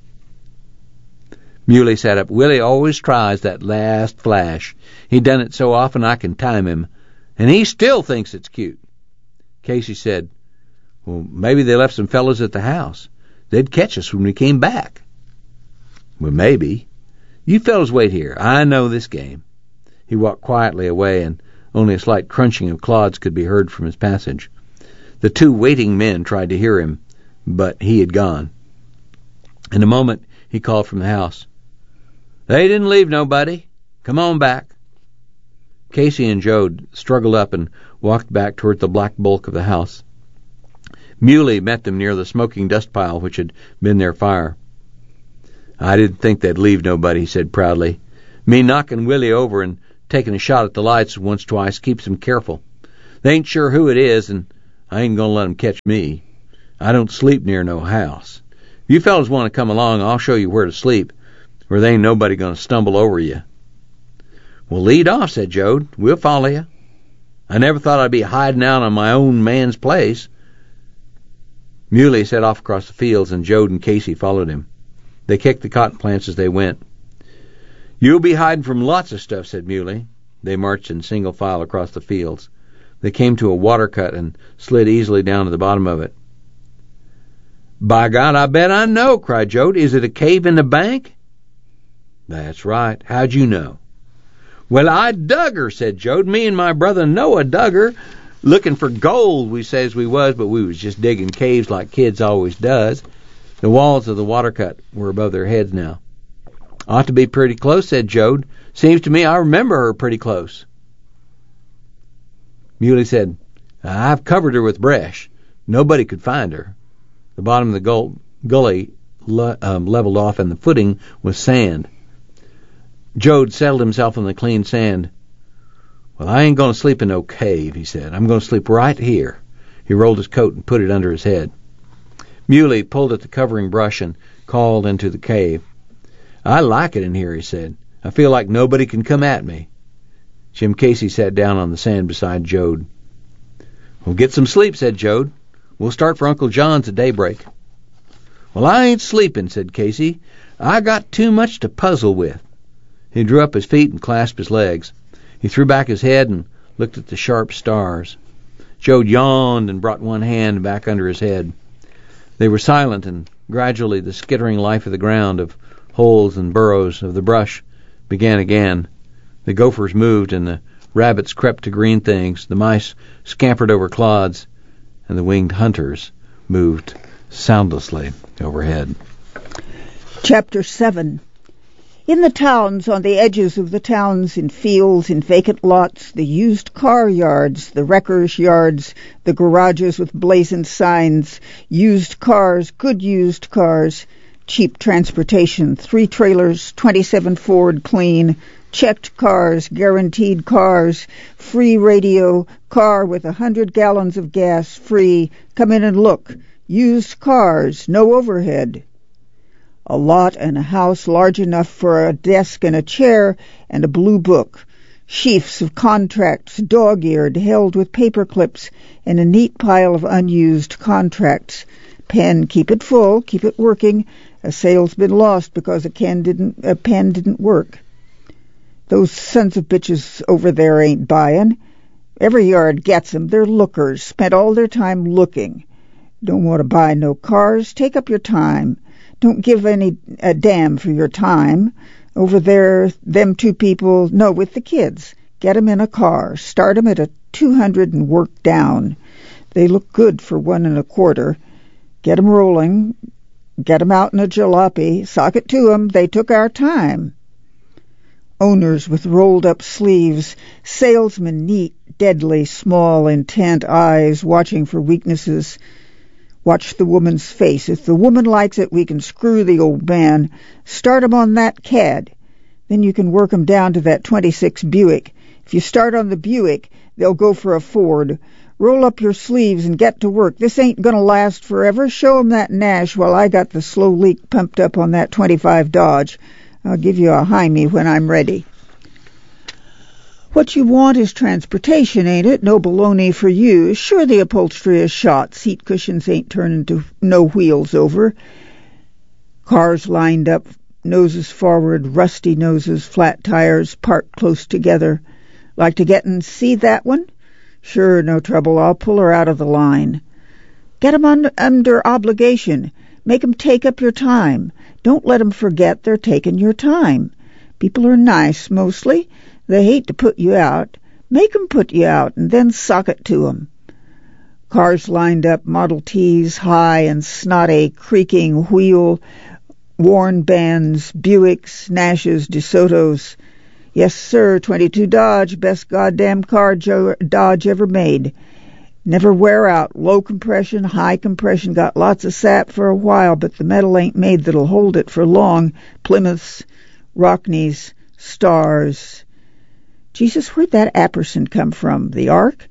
Muley sat up. Willie always tries that last flash. He done it so often I can time him. And he still thinks it's cute. Casey said, well, maybe they left some fellows at the house. They'd catch us when we came back. Well, maybe. You fellows wait here. I know this game. He walked quietly away, and only a slight crunching of clods could be heard from his passage. The 2 waiting men tried to hear him, but he had gone. In a moment, he called from the house. They didn't leave nobody. Come on back. Casey and Jode struggled up and walked back toward the black bulk of the house. Muley met them near the smoking dust pile which had been their fire. I didn't think they'd leave nobody, he said proudly. Me knocking Willie over and taking a shot at the lights once, twice keeps them careful. They ain't sure who it is, and I ain't gonna let 'em catch me. I don't sleep near no house. If you fellas want to come along, I'll show you where to sleep, where there ain't nobody gonna stumble over you." "Well, lead off," said Jode. "We'll follow you. I never thought I'd be hiding out on my own man's place." Muley set off across the fields, and Jode and Casey followed him. They kicked the cotton plants as they went. "You'll be hiding from lots of stuff," said Muley. They marched in single file across the fields. They came to a water cut and slid easily down to the bottom of it. "By God, I bet I know," cried Jode. "Is it a cave in the bank?" "That's right. How'd you know?" "Well, I dug her," said Jode. "Me and my brother Noah dug her. Looking for gold, we says we was, but we was just digging caves like kids always does." The walls of the water cut were above their heads now. "Ought to be pretty close," said Jode. "Seems to me I remember her pretty close." Muley said, "I've covered her with brush. Nobody could find her." The bottom of the gully leveled off, and the footing was sand. Jode settled himself on the clean sand. "Well, I ain't going to sleep in no cave," he said. "I'm going to sleep right here." He rolled his coat and put it under his head. Muley pulled at the covering brush and called into the cave. "I like it in here," he said. "I feel like nobody can come at me." Jim Casey sat down on the sand beside Jode. "Well, get some sleep," said Jode. "We'll start for Uncle John's at daybreak." "Well, I ain't sleeping," said Casey. "I got too much to puzzle with." He drew up his feet and clasped his legs. He threw back his head and looked at the sharp stars. Jode yawned and brought one hand back under his head. They were silent, and gradually the skittering life of the ground, of holes and burrows, of the brush, began again. The gophers moved, and the rabbits crept to green things, the mice scampered over clods, and the winged hunters moved soundlessly overhead. Chapter 7. In the towns, on the edges of the towns, in fields, in vacant lots, the used car yards, the wreckers' yards, the garages with blazoned signs, used cars, good used cars, cheap transportation, 3 trailers, 27 Ford clean, checked cars, guaranteed cars, free radio, car with 100 gallons of gas, free, come in and look, used cars, no overhead. A lot and a house large enough for a desk and a chair and a blue book. Sheafs of contracts, dog-eared, held with paper clips, and a neat pile of unused contracts. Pen, keep it full, keep it working. A sale's been lost because a pen didn't work. Those sons of bitches over there ain't buying. Every yard gets 'em. They're lookers, spent all their time looking. Don't want to buy no cars? Take up your time. Don't give a damn for your time. Over there, them 2 people, no, with the kids. Get 'em in a car. Start 'em at a 200 and work down. They look good for 1 1/4. Get 'em rolling. Get 'em out in a jalopy. Sock it to 'em. They took our time. Owners with rolled-up sleeves. Salesmen neat, deadly, small, intent eyes, watching for weaknesses. Watch the woman's face. If the woman likes it, we can screw the old man. Start 'em on that cad. Then you can work 'em down to that 26 Buick. If you start on the Buick, they'll go for a Ford. Roll up your sleeves and get to work. This ain't going to last forever. Show 'em that Nash while I got the slow leak pumped up on that 25 Dodge. I'll give you a Jaime when I'm ready. What you want is transportation, ain't it? No baloney for you. Sure, the upholstery is shot. Seat cushions ain't turning to no wheels over. Cars lined up, noses forward, rusty noses, flat tires, parked close together. Like to get and see that one? Sure, no trouble. I'll pull her out of the line. Get 'em under obligation. Make 'em take up your time. Don't let 'em forget they're taking your time. People are nice, mostly. They hate to put you out. Make 'em put you out, and then sock it to 'em. Cars lined up, Model Ts, high and snotty, creaking wheel, worn bands, Buicks, Nashes, DeSotos. Yes, sir, 22 Dodge, best goddamn car Dodge ever made. Never wear out, low compression, high compression, got lots of sap for a while, but the metal ain't made that'll hold it for long. Plymouths, Rockneys, Stars. Jesus, where'd that Apperson come from? The Ark?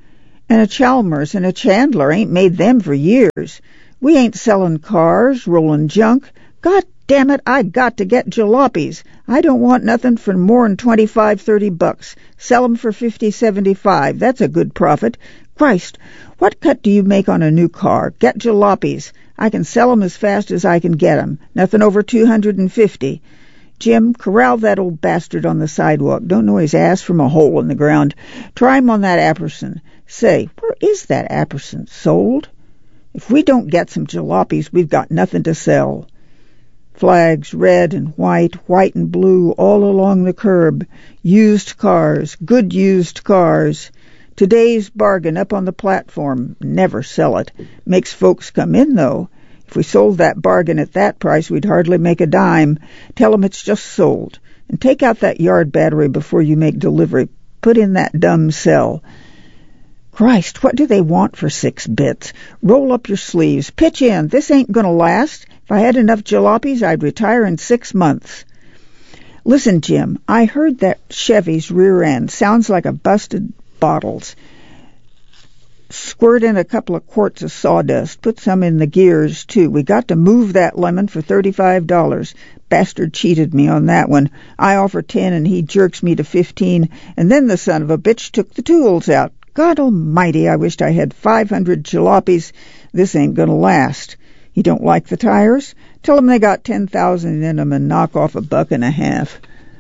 And a Chalmers and a Chandler ain't made them for years. We ain't selling cars, rolling junk. God damn it, I got to get jalopies. I don't want nothing for more'n $25-30. Sell 'em for $50-75. That's a good profit. Christ, what cut do you make on a new car? Get jalopies. I can sell 'em as fast as I can get 'em. Nothing over $250. Jim, corral that old bastard on the sidewalk. Don't know his ass from a hole in the ground. Try him on that Apperson. Say, where is that Apperson? Sold? If we don't get some jalopies, we've got nothing to sell. Flags, red and white and blue, all along the curb. Used cars, good used cars. Today's bargain up on the platform. Never sell it. Makes folks come in, though. If we sold that bargain at that price, we'd hardly make a dime. Tell 'em it's just sold. And take out that yard battery before you make delivery. Put in that dumb cell. Christ, what do they want for 6 bits? Roll up your sleeves. Pitch in. This ain't going to last. If I had enough jalopies, I'd retire in 6 months. Listen, Jim, I heard that Chevy's rear end sounds like a busted bottles. Squirt in a couple of quarts of sawdust. Put some in the gears, too. We got to move that lemon for $35. Bastard cheated me on that one. I offer 10 and he jerks me to 15, and then the son of a bitch took the tools out. God almighty, I wished I had 500 jalopies. This ain't gonna last. You don't like the tires? Tell 'em they got 10,000 in 'em and knock off $1.50.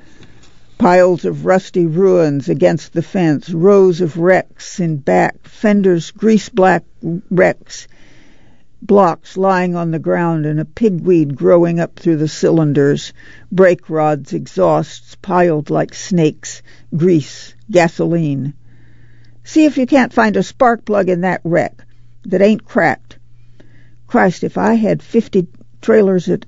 Piles of rusty ruins against the fence, rows of wrecks in back, fenders grease-black wrecks, blocks lying on the ground and a pigweed growing up through the cylinders, brake rods, exhausts piled like snakes, grease, gasoline. See if you can't find a spark plug in that wreck that ain't cracked. Christ, if I had 50 trailers at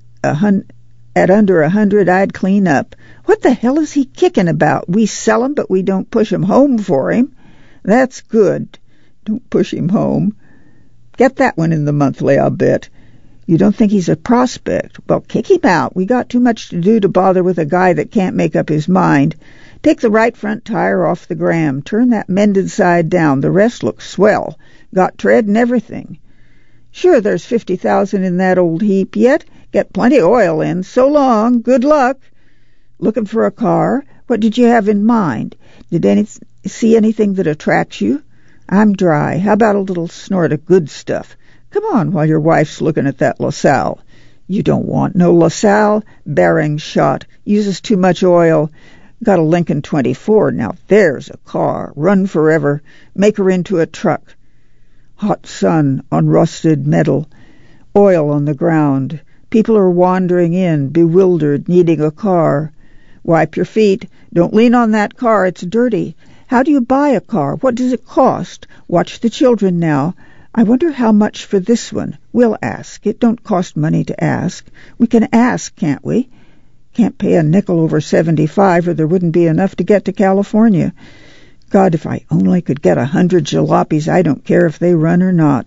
under 100, I'd clean up. What the hell is he kicking about? We sell 'em, but we don't push 'em home for him. That's good. Don't push him home. Get that one in the monthly, I'll bet. You don't think he's a prospect? Well, kick him out. We got too much to do to bother with a guy that can't make up his mind. Take the right front tire off the gram. Turn that mended side down. The rest looks swell. Got tread and everything. Sure, there's 50,000 in that old heap yet. Get plenty of oil in. So long. Good luck. Looking for a car? What did you have in mind? Did see anything that attracts you? I'm dry. How about a little snort of good stuff? Come on while your wife's looking at that LaSalle. You don't want no LaSalle. Bearing shot. Uses too much oil. Got a Lincoln 24. Now there's a car. Run forever. Make her into a truck. Hot sun on rusted metal. Oil on the ground. People are wandering in, bewildered, needing a car. Wipe your feet. Don't lean on that car. It's dirty. How do you buy a car? What does it cost? Watch the children now. I wonder how much for this one. We'll ask. It don't cost money to ask. We can ask, can't we? Can't pay a nickel over 75 or there wouldn't be enough to get to California. God, if I only could get 100 jalopies, I don't care if they run or not.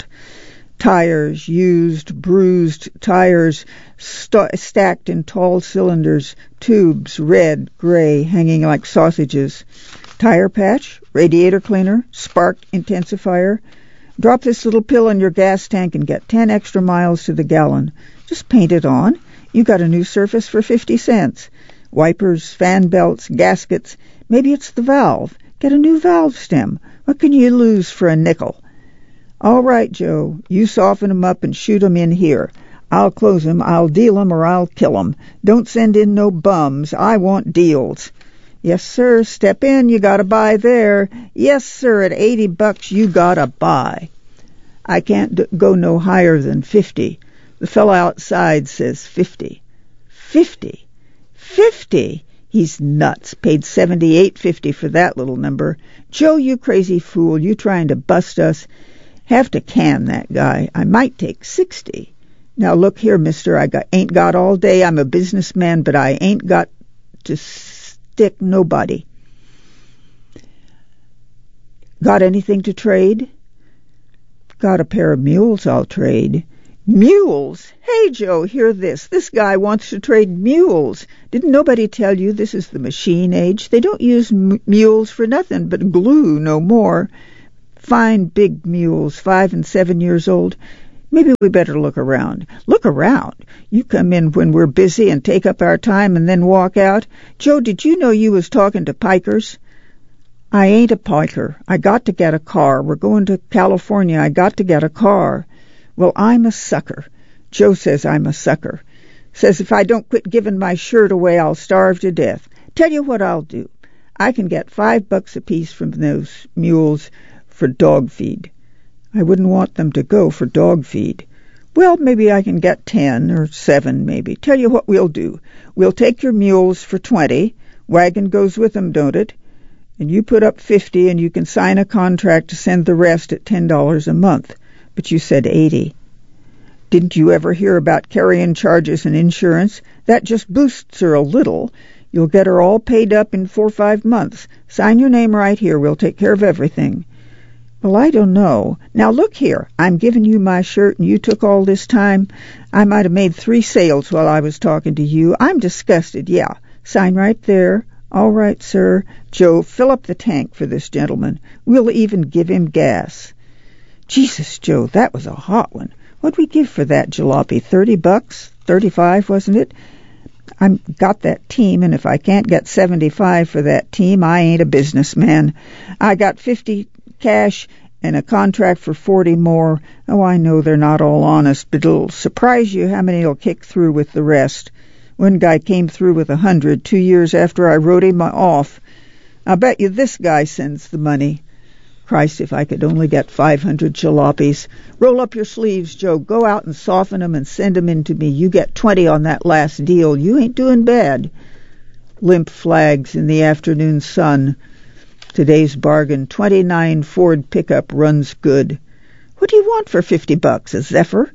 Tires, used, bruised tires, stacked in tall cylinders, tubes, red, gray, hanging like sausages. Tire patch, radiator cleaner, spark intensifier. Drop this little pill in your gas tank and get 10 extra miles to the gallon. Just paint it on. You got a new surface for 50 cents. Wipers, fan belts, gaskets. Maybe it's the valve. Get a new valve stem. What can you lose for a nickel? All right, Joe. You soften 'em up and shoot 'em in here. I'll close 'em, I'll deal 'em, or I'll kill 'em. Don't send in no bums. I want deals. Yes, sir. Step in. You gotta buy there. Yes, sir. At $80 you gotta buy. I can't go no higher than 50. The fellow outside says 50. 50? 50? He's nuts. Paid $78.50 for that little number. Joe, you crazy fool. You trying to bust us? Have to can that guy. I might take 60. Now look here, mister. Ain't got all day. I'm a businessman, but I ain't got to stick nobody. Got anything to trade? Got a pair of mules I'll trade. Mules? Hey, Joe, hear this. This guy wants to trade mules. Didn't nobody tell you this is the machine age? They don't use mules for nothing but glue no more. Fine big mules, 5 and 7 years old. Maybe we better look around. Look around? You come in when we're busy and take up our time and then walk out. Joe, did you know you was talking to pikers? I ain't a piker. I got to get a car. We're going to California. I got to get a car. Well, I'm a sucker. Joe says I'm a sucker. Says if I don't quit giving my shirt away, I'll starve to death. Tell you what I'll do. I can get $5 apiece from those mules for dog feed. I wouldn't want them to go for dog feed. Well, maybe I can get 10 or 7, maybe. Tell you what we'll do. We'll take your mules for 20. Wagon goes with them, don't it? And you put up 50, and you can sign a contract to send the rest at $10 a month. But you said 80. Didn't you ever hear about carrying charges and insurance? That just boosts her a little. You'll get her all paid up in 4 or 5 months. Sign your name right here. We'll take care of everything. Well, I don't know. Now, look here. I'm giving you my shirt, and you took all this time. I might have made 3 sales while I was talking to you. I'm disgusted. Yeah. Sign right there. All right, sir. Joe, fill up the tank for this gentleman. We'll even give him gas. Jesus, Joe, that was a hot one. What'd we give for that jalopy? $30? 35, wasn't it? I got that team, and if I can't get 75 for that team, I ain't a businessman. I got 50 cash and a contract for 40 more. Oh, I know they're not all honest, but it'll surprise you how many will kick through with the rest. One guy came through with 100 2 years after I wrote him off. I'll bet you this guy sends the money. Christ, if I could only get 500 jalopies. Roll up your sleeves, Joe. Go out and soften them and send them in to me. You get 20 on that last deal. You ain't doing bad. Limp flags in the afternoon sun. Today's bargain, 29 Ford pickup runs good. What do you want for $50? A Zephyr?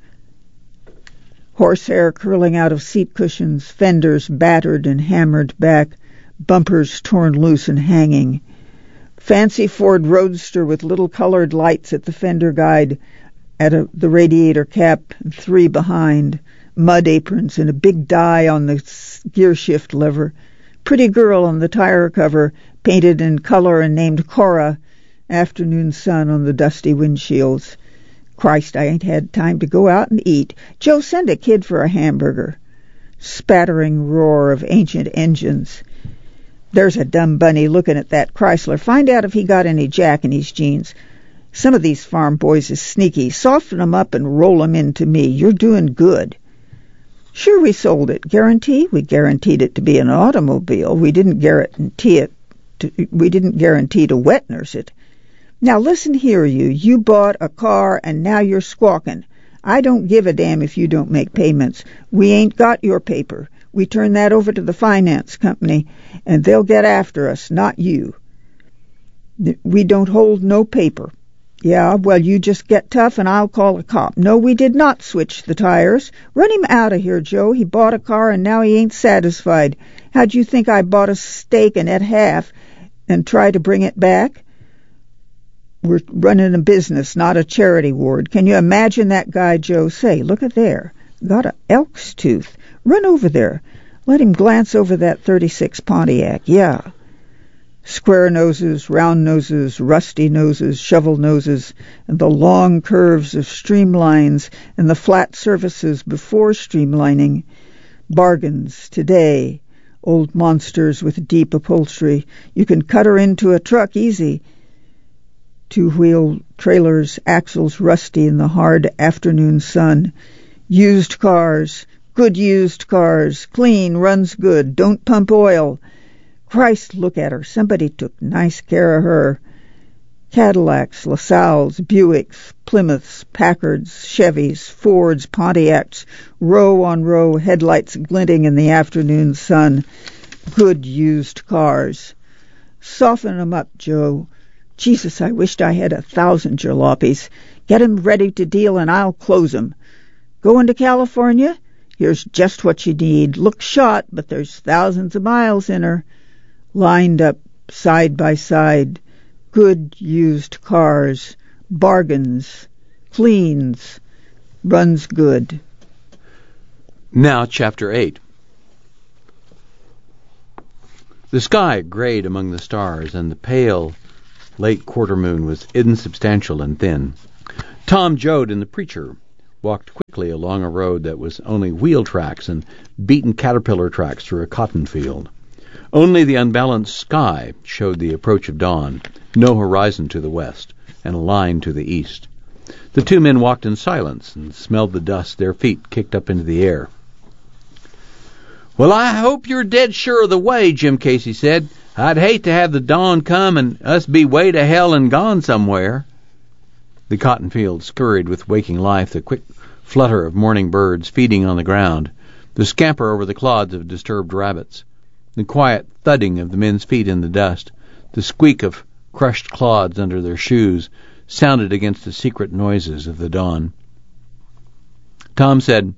Horsehair curling out of seat cushions, fenders battered and hammered back, bumpers torn loose and hanging. Fancy Ford Roadster with little colored lights at the fender guide, the radiator cap, and 3 behind. Mud aprons and a big die on the gear shift lever. Pretty girl on the tire cover, painted in color and named Cora. Afternoon sun on the dusty windshields. Christ, I ain't had time to go out and eat. Joe, send a kid for a hamburger. Spattering roar of ancient engines. There's a dumb bunny looking at that Chrysler. Find out if he got any jack in his jeans. Some of these farm boys is sneaky. Soften 'em up and roll 'em into me. You're doing good. Sure, we sold it. Guarantee? We guaranteed it to be an automobile. We didn't guarantee to wet nurse it. Now listen here, you. You bought a car and now you're squawking. I don't give a damn if you don't make payments. We ain't got your paper. We turn that over to the finance company, and they'll get after us, not you. We don't hold no paper. Yeah, well, you just get tough and I'll call a cop. No, we did not switch the tires. Run him out of here, Joe. He bought a car and now he ain't satisfied. How'd you think I bought a steak and ate half and try to bring it back? We're running a business, not a charity ward. Can you imagine that guy, Joe? Say, look at there. Got a elk's tooth. Run over there. Let him glance over that 36 Pontiac. Yeah. Square noses, round noses, rusty noses, shovel noses, and the long curves of streamlines and the flat surfaces before streamlining. Bargains today. Old monsters with deep upholstery. You can cut her into a truck easy. 2-wheel trailers, axles rusty in the hard afternoon sun. Used cars. Good used cars. Clean, runs good. Don't pump oil. Christ, look at her. Somebody took nice care of her. Cadillacs, LaSalles, Buicks, Plymouths, Packards, Chevys, Fords, Pontiacs, row on row, headlights glinting in the afternoon sun. Good used cars. Soften 'em up, Joe. Jesus, I wished I had 1,000 jalopies. Get 'em ready to deal and I'll close 'em. Going to California? Here's just what you need. Looks shot, but there's thousands of miles in her. Lined up side by side. Good used cars. Bargains. Cleans. Runs good. Now, Chapter 8. The sky grayed among the stars, and the pale, late quarter moon was insubstantial and thin. Tom Joad and the preacher walked quickly along a road that was only wheel tracks and beaten caterpillar tracks through a cotton field. Only the unbalanced sky showed the approach of dawn, no horizon to the west, and a line to the east. The two men walked in silence and smelled the dust their feet kicked up into the air. "Well, I hope you're dead sure of the way," Jim Casey said. "I'd hate to have the dawn come and us be way to hell and gone somewhere." The cotton field scurried with waking life, the quick flutter of morning birds feeding on the ground, the scamper over the clods of disturbed rabbits, the quiet thudding of the men's feet in the dust, the squeak of crushed clods under their shoes sounded against the secret noises of the dawn. Tom said,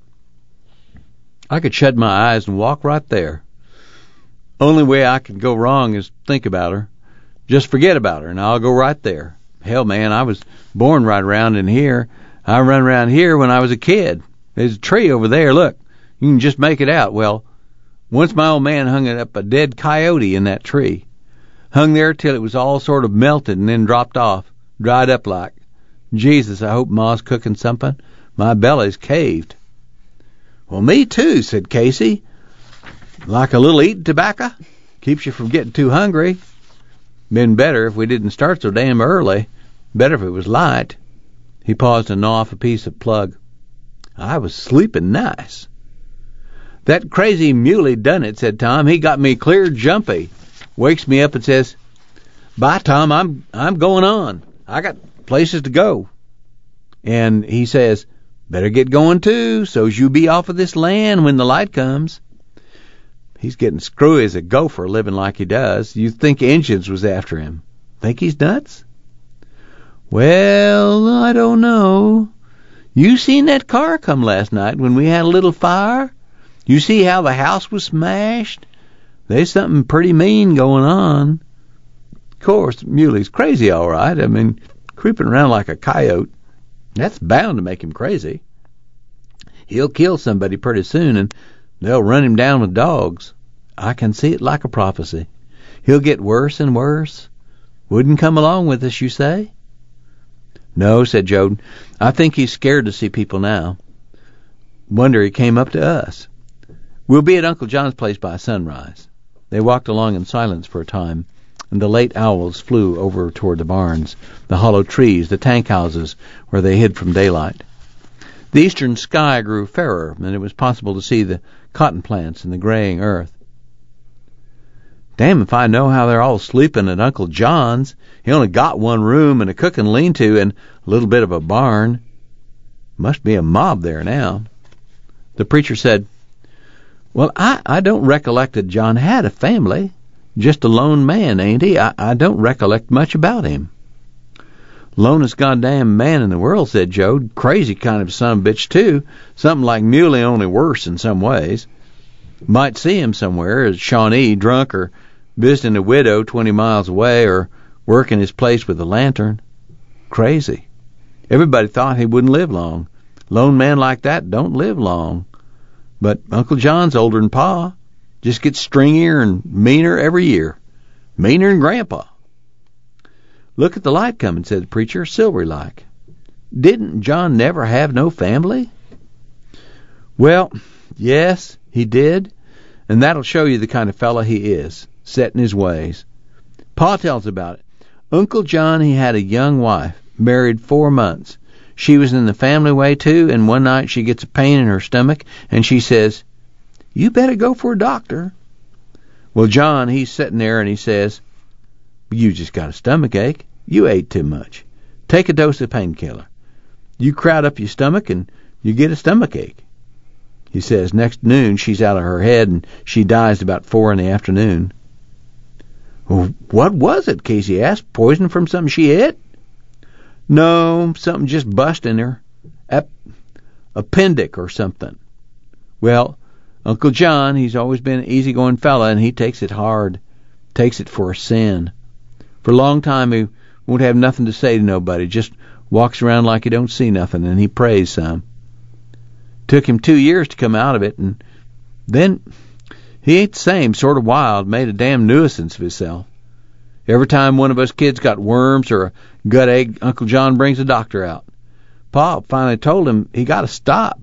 "I could shut my eyes and walk right there. Only way I could go wrong is think about her. Just forget about her, and I'll go right there. Hell, man, I was born right around in here. I run around here when I was a kid. There's a tree over there, look. You can just make it out. Well, once my old man hung up a dead coyote in that tree. Hung there till it was all sort of melted and then dropped off, dried up like. Jesus, I hope Ma's cooking something. My belly's caved." "Well, me too," said Casey. "Like a little eating tobacco? Keeps you from getting too hungry. Been better if we didn't start so damn early. Better if it was light." He paused to gnaw off a piece of plug. "I was sleeping nice." "That crazy muley done it," said Tom. "He got me clear jumpy. Wakes me up and says, 'Bye, Tom, I'm going on. I got places to go.' And he says, 'Better get going too, so's you be off of this land when the light comes.' He's getting screwy as a gopher living like he does. You'd think Injuns was after him. Think he's nuts?" "Well, I don't know. You seen that car come last night when we had a little fire? You see how the house was smashed? There's something pretty mean going on. Of course, Muley's crazy, all right. I mean, creeping around like a coyote. That's bound to make him crazy. He'll kill somebody pretty soon, and they'll run him down with dogs. I can see it like a prophecy. He'll get worse and worse. Wouldn't come along with us, you say?" "No," said Joad. "I think he's scared to see people now. Wonder he came up to us. We'll be at Uncle John's place by sunrise." They walked along in silence for a time, and the late owls flew over toward the barns, the hollow trees, the tank houses where they hid from daylight. The eastern sky grew fairer, and it was possible to see the cotton plants and the graying earth. "Damn if I know how they're all sleeping at Uncle John's. He only got one room and a cooking lean-to and a little bit of a barn. Must be a mob there now." The preacher said, "Well, I don't recollect that John had a family. Just a lone man, ain't he? I don't recollect much about him." "Lonest goddamn man in the world," said Joe. "Crazy kind of son of a bitch, too. Something like Muley, only worse in some ways. Might see him somewhere as Shawnee, drunk, or visiting a widow 20 miles away, or working his place with a lantern. Crazy. Everybody thought he wouldn't live long. Lone man like that don't live long. But Uncle John's older than Pa. Just gets stringier and meaner every year. Meaner than Grandpa." "Look at the light coming," said the preacher, silvery-like. "Didn't John never have no family?" "Well, yes, he did, and that'll show you the kind of fellow he is, set in his ways. Pa tells about it. Uncle John, he had a young wife, married 4 months. She was in the family way, too, and one night she gets a pain in her stomach, and she says, 'You better go for a doctor.' Well, John, he's sitting there, and he says, 'You just got a stomach ache. You ate too much. Take a dose of painkiller. You crowd up your stomach, and you get a stomach ache.' He says next noon she's out of her head, and she dies about 4 in the afternoon." "Well, what was it?" Casey asked. "Poison from something she ate?" "No, something just bust in her. Appendix or something. Well, Uncle John, he's always been an easygoing fella, and he takes it hard. Takes it for a sin. For a long time he won't have nothing to say to nobody, just walks around like he don't see nothing, and he prays some. Took him 2 years to come out of it, and then he ain't the same, sort of wild, made a damn nuisance of himself. Every time one of us kids got worms or a gut ache, Uncle John brings the doctor out. Pa finally told him he got to stop.